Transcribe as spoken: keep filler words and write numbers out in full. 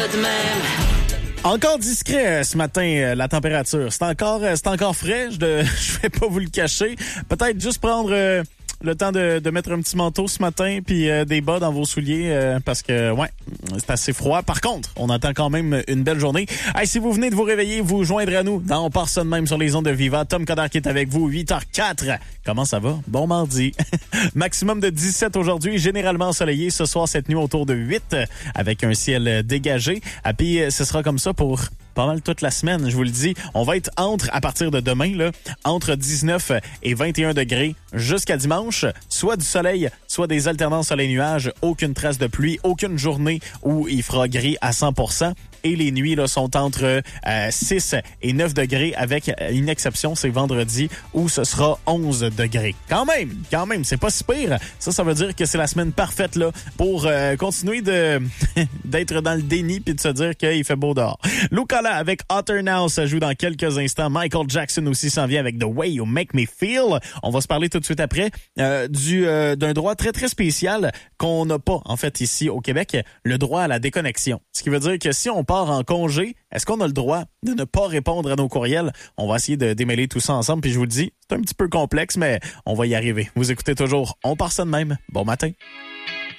ça de même. Encore discret euh, ce matin, euh, la température. C'est encore, euh, c'est encore frais, je, de, je vais pas vous le cacher. Peut-être juste prendre euh, le temps de, de mettre un petit manteau ce matin puis euh, des bas dans vos souliers euh, parce que, ouais, c'est assez froid. Par contre, on attend quand même une belle journée. Hey, si vous venez de vous réveiller, vous joindrez à nous dans On part ça de même sur les ondes de Viva. Tom Coderre qui est avec vous, huit heures quatre. Comment ça va? Bon mardi. Maximum de dix-sept aujourd'hui, généralement ensoleillé. Ce soir, cette nuit, autour de huit, avec un ciel dégagé. Et puis, ce sera comme ça pour pas mal toute la semaine, je vous le dis. On va être entre, à partir de demain, là, entre dix-neuf et vingt et un degrés jusqu'à dimanche. Soit du soleil, soit des alternances soleil-nuages. Aucune trace de pluie, aucune journée où il fera gris à cent pour cent. Et les nuits là, sont entre euh, six et neuf degrés avec une exception, c'est vendredi où ce sera onze degrés. Quand même, quand même, c'est pas si pire. Ça, ça veut dire que c'est la semaine parfaite là pour euh, continuer de d'être dans le déni puis de se dire qu'il fait beau dehors. Luca là avec Hotter Now, ça joue dans quelques instants. Michael Jackson aussi s'en vient avec The Way You Make Me Feel. On va se parler tout de suite après euh, du euh, d'un droit très très spécial qu'on n'a pas en fait ici au Québec, le droit à la déconnexion. Ce qui veut dire que si on part en congé, est-ce qu'on a le droit de ne pas répondre à nos courriels? On va essayer de démêler tout ça ensemble, puis je vous le dis, c'est un petit peu complexe, mais on va y arriver. Vous écoutez toujours On part ça de même. Bon matin.